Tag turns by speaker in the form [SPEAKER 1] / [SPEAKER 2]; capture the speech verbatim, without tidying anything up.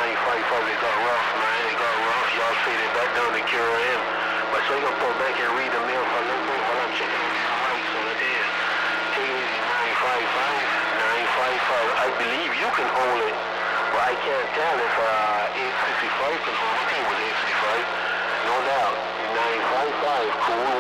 [SPEAKER 1] nine five five, it got rough, man. It got rough. Y'all fade it back down to Q R M. But so you gonna pull back and read the mail for local while I'm checking on the right, so it is. Take it easy, nine five five, nine five five. I believe you can hold it, but I can't tell if uh,